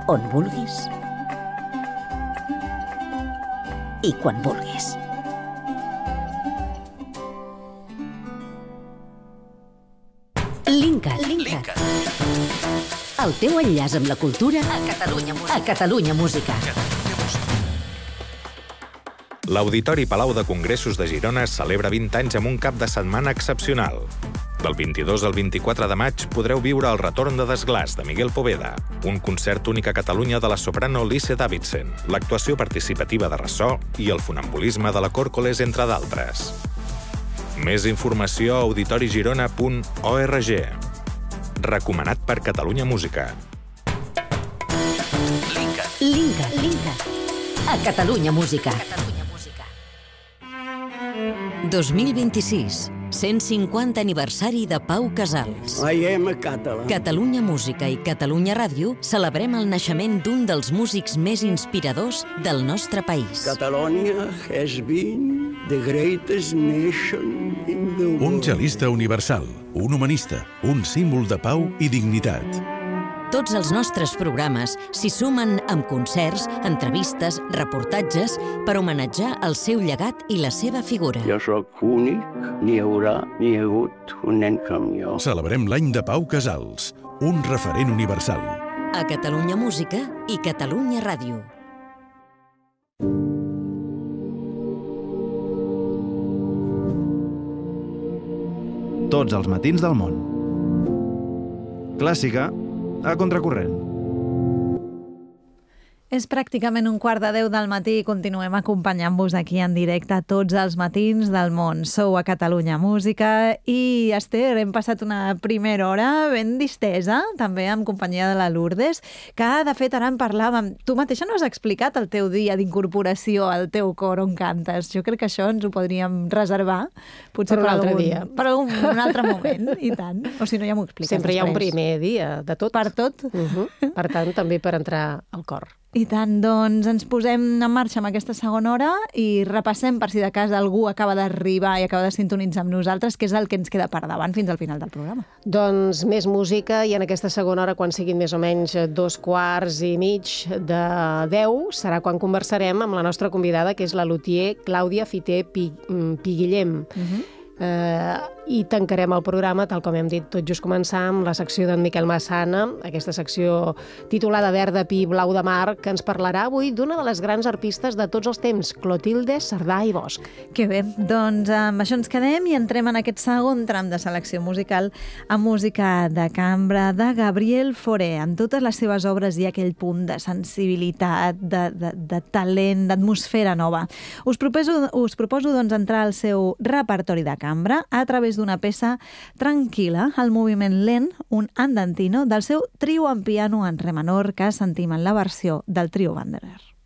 on vulguis i quan vulguis. Linkat. El teu enllaç amb la cultura a Catalunya Música. L'Auditori Palau de Congressos de Girona celebra 20 anys amb un cap de setmana excepcional. Del 22 al 24 de maig podreu viure el retorn de Desglaç, de Miguel Poveda, un concert únic a Catalunya de la soprano Lise Davidson, l'actuació participativa de ressò i el funambulisme de la Còrcoles, entre d'altres. Més informació a auditorigirona.org. Recomanat per Catalunya Música. Linkat. A Catalunya Música. 2026. 150 aniversari de Pau Casals. I am a Catalan. Catalunya Música i Catalunya Ràdio celebrem el naixement d'un dels músics més inspiradors del nostre país. Catalonia has been the greatest nation in the world. Un cel·lista universal, un humanista, un símbol de pau i dignitat. Tots els nostres programes s'hi sumen amb concerts, entrevistes, reportatges per homenatjar el seu llegat i la seva figura. Jo sóc únic, n'hi haurà, n'hi ha hagut un nen com jo. Celebrem l'any de Pau Casals, un referent universal. A Catalunya Música i Catalunya Ràdio. Tots els matins del món. Clàssica a contracorrent. És pràcticament 9:15 del matí i continuem acompanyant-vos aquí en directe tots els matins del món. Sou a Catalunya Música i, Esther, hem passat una primera hora ben distesa, també en companyia de la Lourdes, que de fet ara en parlàvem. Tu mateixa no has explicat el teu dia d'incorporació al teu cor on cantes. Jo crec que això ens ho podríem reservar. Potser per un altre dia. Per un altre moment, i tant. O si no, ja m'ho expliques Sempre després. hi ha un primer dia de tot. Per tot. Per tant, també per entrar al cor. I tant, doncs ens posem en marxa amb aquesta segona hora i repassem per si de cas algú acaba d'arribar i acaba de sintonitzar amb nosaltres, que és el que ens queda per davant fins al final del programa. Doncs més música i en aquesta segona hora, quan siguin més o menys 2:15 de 10, serà quan conversarem amb la nostra convidada, que és la luthier Clàudia Fiter Piguillem. I tancarem el programa, tal com hem dit tot just començar, amb la secció d'en Miquel Massana, aquesta secció titulada Verd de pi, blau de mar, que ens parlarà avui d'una de les grans arpistes de tots els temps, Clotilde Cerdà i Bosch. Que bé, doncs amb això ens quedem i entrem en aquest segon tram de selecció musical amb música de cambra de Gabriel Fauré. En totes les seves obres hi ha aquell punt de sensibilitat, de talent, d'atmosfera nova. Us proposo doncs entrar al seu repertori de cambra a través d'una peça tranquil·la, el moviment lent, un andantino, del seu trio en piano en re menor que sentim en la versió del trio Wanderer.